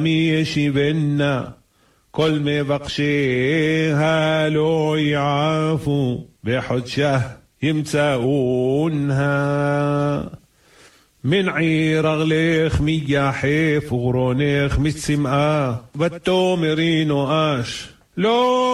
מי ישיבנה, כל מבקשיה לא יעפו, בחודשה ימצאונها. من عير أغليخ مياحيف وغرونيخ متسمآ بتومرين وآش لو